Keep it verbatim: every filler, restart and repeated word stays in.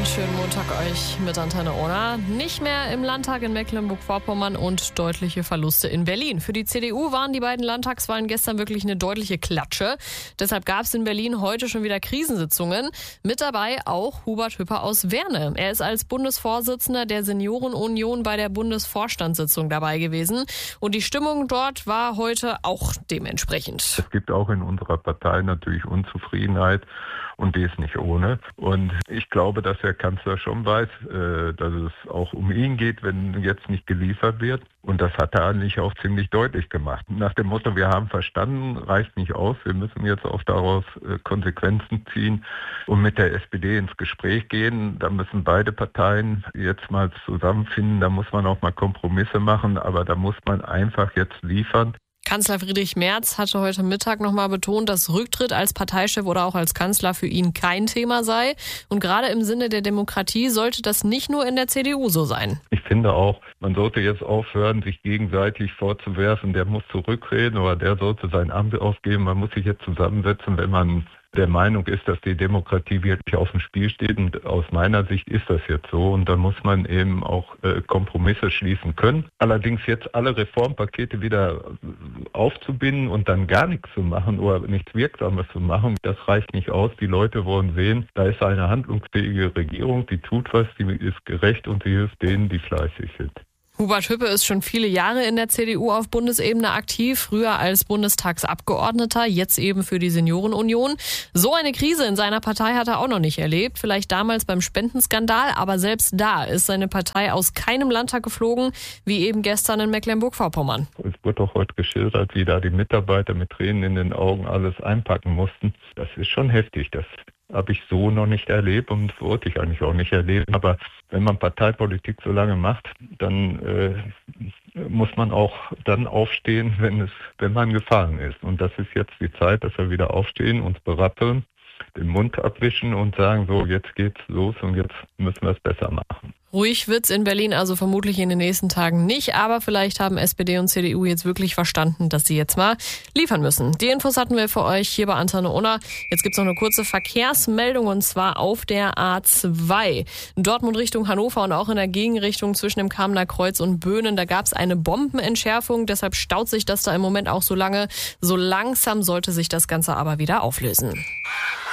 schönen Montag euch mit Antenne Ona. Nicht mehr im Landtag in Mecklenburg-Vorpommern und deutliche Verluste in Berlin. Für die C D U waren die beiden Landtagswahlen gestern wirklich eine deutliche Klatsche. Deshalb gab es in Berlin heute schon wieder Krisensitzungen. Mit dabei auch Hubert Hüpper aus Werne. Er ist als Bundesvorsitzender der Seniorenunion bei der Bundesvorstandssitzung dabei gewesen. Und die Stimmung dort war heute auch dementsprechend. Es gibt auch in unserer Partei natürlich Unzufriedenheit. Und die ist nicht ohne. Und ich glaube, dass der Kanzler schon weiß, dass es auch um ihn geht, wenn jetzt nicht geliefert wird. Und das hat er eigentlich auch ziemlich deutlich gemacht. Nach dem Motto, wir haben verstanden, reicht nicht aus. Wir müssen jetzt auch daraus Konsequenzen ziehen und mit der S P D ins Gespräch gehen. Da müssen beide Parteien jetzt mal zusammenfinden. Da muss man auch mal Kompromisse machen. Aber da muss man einfach jetzt liefern. Kanzler Friedrich Merz hatte heute Mittag nochmal betont, dass Rücktritt als Parteichef oder auch als Kanzler für ihn kein Thema sei. Und gerade im Sinne der Demokratie sollte das nicht nur in der C D U so sein. Ich finde auch, man sollte jetzt aufhören, sich gegenseitig vorzuwerfen, der muss zurückreden oder der sollte sein Amt aufgeben. Man muss sich jetzt zusammensetzen, wenn man der Meinung ist, dass die Demokratie wirklich auf dem Spiel steht. Und aus meiner Sicht ist das jetzt so. Und dann muss man eben auch äh, Kompromisse schließen können. Allerdings jetzt alle Reformpakete wieder aufzubinden und dann gar nichts zu machen oder nichts Wirksames zu machen, das reicht nicht aus. Die Leute wollen sehen, da ist eine handlungsfähige Regierung, die tut was, die ist gerecht und sie hilft denen, die fleißig sind. Hubert Hüpper ist schon viele Jahre in der C D U auf Bundesebene aktiv, früher als Bundestagsabgeordneter, jetzt eben für die Seniorenunion. So eine Krise in seiner Partei hat er auch noch nicht erlebt, vielleicht damals beim Spendenskandal, aber selbst da ist seine Partei aus keinem Landtag geflogen, wie eben gestern in Mecklenburg-Vorpommern. Es wurde doch heute geschildert, wie da die Mitarbeiter mit Tränen in den Augen alles einpacken mussten. Das ist schon heftig, das habe ich so noch nicht erlebt und wollte ich eigentlich auch nicht erleben. Aber wenn man Parteipolitik so lange macht, dann äh, muss man auch dann aufstehen, wenn es, wenn man gefahren ist. Und das ist jetzt die Zeit, dass wir wieder aufstehen, uns berappeln, den Mund abwischen und sagen, so, jetzt geht's los und jetzt müssen wir es besser machen. Ruhig wird's in Berlin also vermutlich in den nächsten Tagen nicht, aber vielleicht haben S P D und C D U jetzt wirklich verstanden, dass sie jetzt mal liefern müssen. Die Infos hatten wir für euch hier bei Antenne Ona. Jetzt gibt's noch eine kurze Verkehrsmeldung und zwar auf der A zwei. Dortmund Richtung Hannover und auch in der Gegenrichtung zwischen dem Kamener Kreuz und Böhnen. Da gab's eine Bombenentschärfung, deshalb staut sich das da im Moment auch so lange. So langsam sollte sich das Ganze aber wieder auflösen.